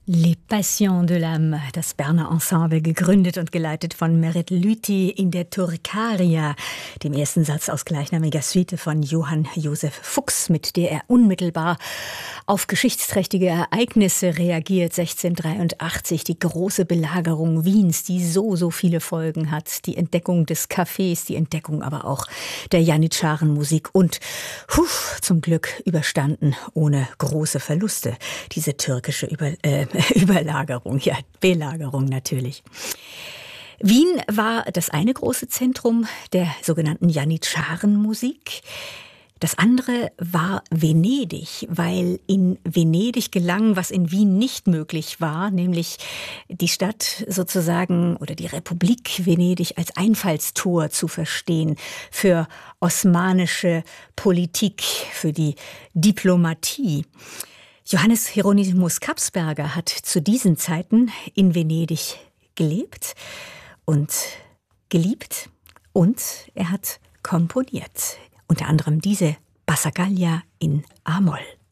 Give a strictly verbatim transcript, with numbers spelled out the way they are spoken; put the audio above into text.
Les Passions de l'âme, das Berner Ensemble, gegründet und geleitet von Merit Lüthi in der Turcaria, dem ersten Satz aus gleichnamiger Suite von Johann Josef Fuchs, mit der er unmittelbar auf geschichtsträchtige Ereignisse reagiert. sechzehnhundertdreiundachtzig, die große Belagerung Wiens, die so, so viele Folgen hat. Die Entdeckung des Cafés, die Entdeckung aber auch der Janitscharenmusik und puh, zum Glück überstanden ohne große Verluste. Diese türkische Über, äh, Überlagerung, ja, Belagerung natürlich. Wien war das eine große Zentrum der sogenannten Janitscharenmusik. Das andere war Venedig, weil in Venedig gelang, was in Wien nicht möglich war, nämlich die Stadt sozusagen oder die Republik Venedig als Einfallstor zu verstehen für osmanische Politik, für die Diplomatie. Johannes Hieronymus Kapsberger hat zu diesen Zeiten in Venedig gelebt und geliebt und er hat komponiert. Unter anderem diese Passacaglia in A-Moll.